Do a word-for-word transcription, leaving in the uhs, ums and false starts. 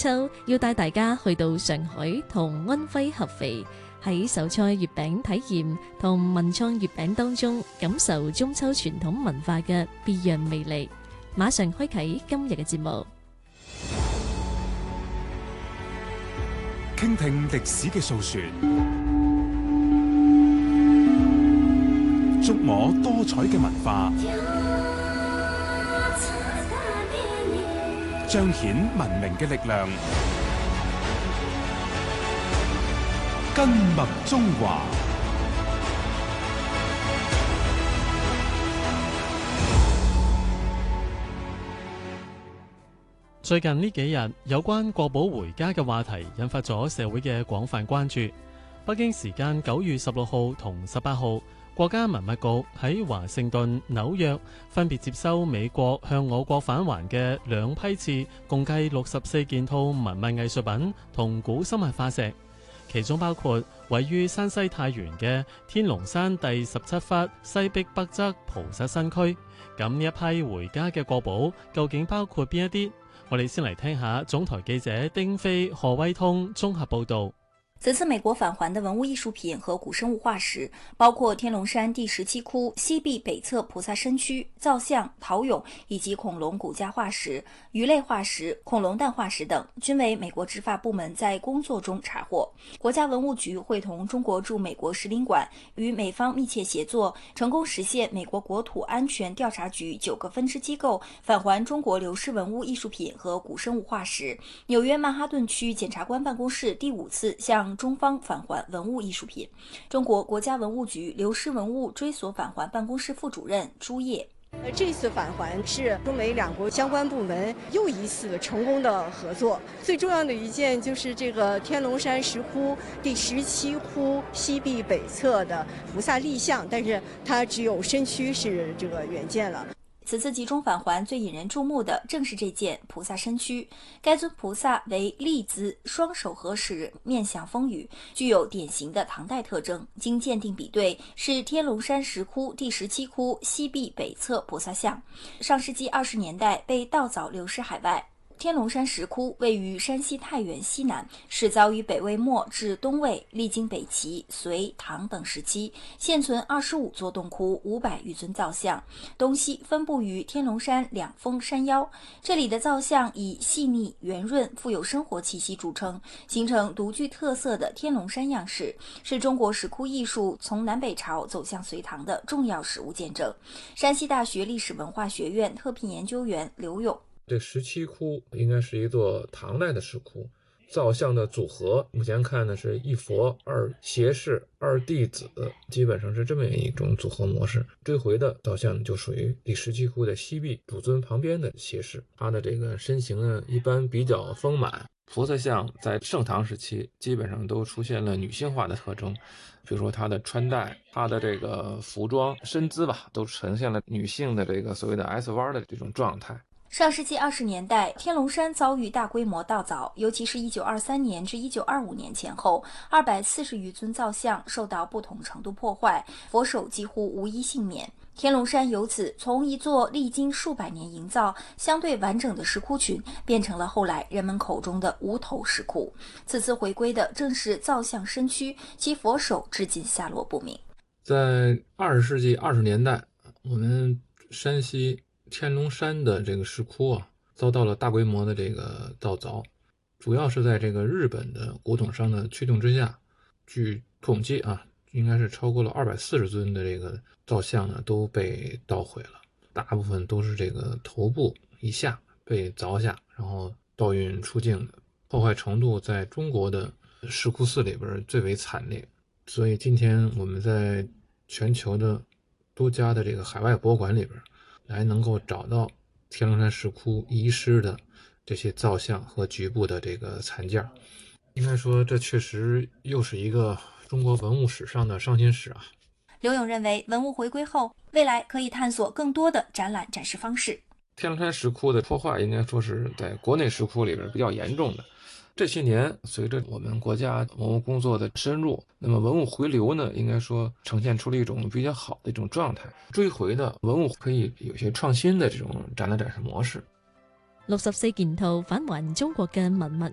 秋要帶大家去到上海同安徽合肥，喺手搓月餅體驗同文創月餅當中感受中秋傳統文化嘅別樣魅力。馬上開啟今日嘅節目， 傾聽歷史嘅訴說，觸摸多彩嘅文化，彰顯文明嘅力量，根脈中華。 最近呢幾日，有關國寶回家嘅話題引發咗社會嘅廣泛關注。北京時間九月十六號同十八號，國家文物局喺華盛頓、紐約分別接收美國向我國返還嘅兩批次，共計六十四件套文物藝術品同古生物化石，其中包括位於山西太原嘅天龍山第十七窟西壁北側菩薩身軀。咁呢一批回家嘅國寶究竟包括邊一啲？我哋先嚟聽下總台記者丁飛、何威通綜合報道。 此次美國返還的文物藝術品和古生物化石包括天龍山第十七窟西壁北側菩薩身軀、造像、陶俑以及恐龍骨架化石、魚類化石、恐龍蛋化石等，均為美國執法部門在工作中查獲。國家文物局會同中國駐美國使領館與美方密切協作，成功實現美國國土安全調查局九個分支機構返還中國流失文物藝術品和古生物化石。紐約曼哈頓區檢察官辦公室第五次向中方返還文物藝術品。中國國家文物局流失文物追索返還辦公室副主任朱燁， 這次返還是中美兩國相關部門又一次成功的合作。最重要的一件就是這個天龍山石窟第十七窟西壁北側的菩薩立像，但是它只有身軀是這個原件了。 此次集中返還最引人注目的正是這件菩薩身軀。該尊菩薩為立姿，雙手合十，面向風雨，具有典型的唐代特徵。經鑑定比對，是天龍山石窟第十七窟西壁北側菩薩像。上世紀二十年代被盜鑿流失海外。天龍山石窟位於山西太原西南，始鑿於北魏末至東魏，歷經北齊、隋、唐等時期，現存二十五座洞窟，五百餘尊造像，東西分布於天龍山兩峰山腰。這裡的造像以細膩、圓潤、富有生活氣息著稱，形成獨具特色的天龍山樣式，是中國石窟藝術從南北朝走向隋唐的重要實物見證。山西大學歷史文化學院特聘研究員劉勇， 這十七窟應該是一座唐代的石窟，造像的組合目前看呢是一佛二脅侍二弟子，基本上是這麼一種組合模式。追回的造像就屬於第十七窟的西壁主尊旁邊的脅侍，他的這個身形呢一般比較豐滿。菩薩像在盛唐時期基本上都出現了女性化的特徵，比如說她的穿戴、她的這個服裝、身姿吧，都呈現了女性的這個所謂的 S 彎的這種狀態。 上世紀二十年代，天龍山遭遇大規模盜鑿，尤其是一九二三年至一九二五年前後，二百四十餘尊造像受到不同程度破壞，佛手幾乎無一幸免。天龍山由此從一座歷經數百年營造、相對完整的石窟群，變成了後來人們口中的無頭石窟。此次回歸的正是造像身軀，其佛手至今下落不明。 在二十世紀二十年代，我們山西天龍山的這個石窟啊，遭到了大規模的這個盜鑿，主要是在這個日本的古董商的驅動之下，據統計啊，應該是超過了二百四十尊的這個造像呢都被盜毀了，大部分都是這個頭部以下被鑿下，然後盜運出境的，破壞程度在中國的石窟寺裡邊最為慘烈。所以今天我們在全球的多家的這個海外博物館裡邊，來能夠找到天龍山石窟遺失的這些造像和局部的這個殘件，應該說這確實又是一個中國文物史上的傷心史啊。 劉勇認為，文物回歸後，未來可以探索更多的展覽展示方式。 天龍山石窟的破壞應該說是在國內石窟裡邊比較嚴重的。這些年，隨着我們國家文物工作的深入，那麼文物回流呢，應該說呈現出了一種比較好的一種狀態。追回的文物可以有些創新的這種展覽展示模式。 六十四件套返還中國嘅文物